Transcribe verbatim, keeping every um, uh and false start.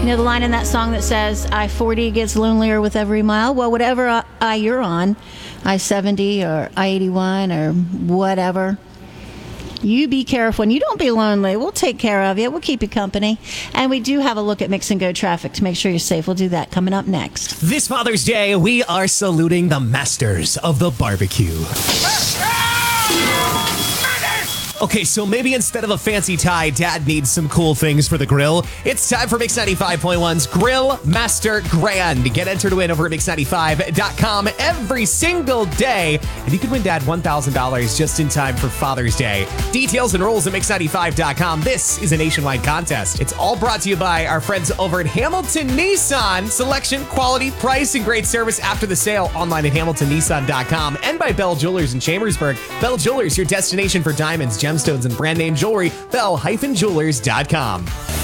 You know the line in that song that says, I forty gets lonelier with every mile? Well, whatever I, I you're on, I seventy or I eighty-one or whatever, you be careful and you don't be lonely. We'll take care of you. We'll keep you company. And we do have a look at Mix and Go traffic to make sure you're safe. We'll do that coming up next. This Father's Day, we are saluting the masters of the barbecue. Okay, so maybe instead of a fancy tie, Dad needs some cool things for the grill. It's time for Mix ninety-five point one's Grill Master Grand. Get entered to win over at mix ninety-five dot com every single day. And you can win Dad one thousand dollars just in time for Father's Day. Details and rules at mix ninety-five dot com. This is a nationwide contest. It's all brought to you by our friends over at Hamilton Nissan. Selection, quality, price, and great service after the sale. Online at hamilton nissan dot com. And by Bell Jewelers in Chambersburg. Bell Jewelers, your destination for diamonds, gemstones, and brand name jewelry. bell dash jewelers dot com.